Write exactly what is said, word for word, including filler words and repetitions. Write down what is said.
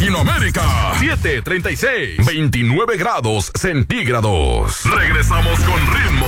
Latinoamérica. siete treinta y seis, veintinueve grados centígrados. Regresamos con ritmo